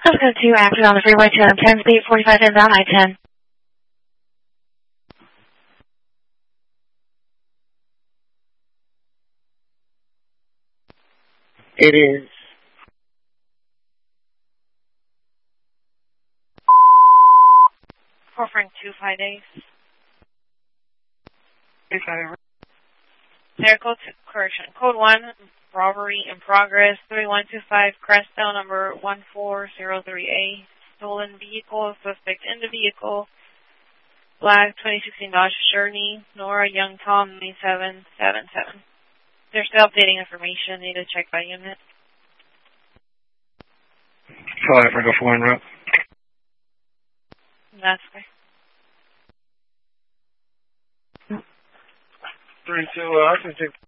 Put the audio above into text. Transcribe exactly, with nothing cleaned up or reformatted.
Let's go to active on the freeway, two ten, speed forty-five inbound, I ten. It is. Four Frank two five days. There, code two, correction. Code one, robbery in progress, three one two five, Crestdale number one four zero three A. Stolen vehicle, suspect in the vehicle. Black twenty sixteen Dodge Journey, Nora Young Tom nine seven seven seven. They're still updating information. Need to check by unit. South Africa four en route. That's okay. Three two, uh, I can take